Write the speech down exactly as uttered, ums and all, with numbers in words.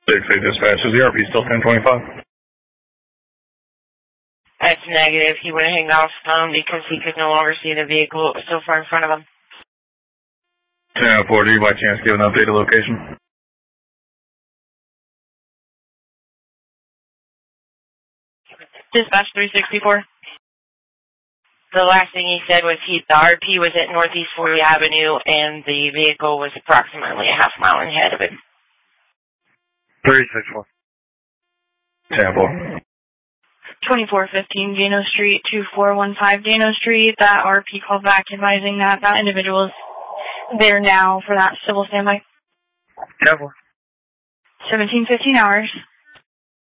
six eight dispatch, is the R P still ten twenty-five? That's negative. He would have hanged off um, because he could no longer see the vehicle. It was so far in front of him. ten oh four, do you by chance give an updated location? Dispatch three sixty-four. The last thing he said was he, the R P was at Northeast fortieth Avenue and the vehicle was approximately a half mile ahead of him. three sixty-four. ten four. twenty-four fifteen Dano Street, two four one five Dano Street. That R P called back advising that that individual is there now for that civil standby. ten four. seventeen fifteen hours.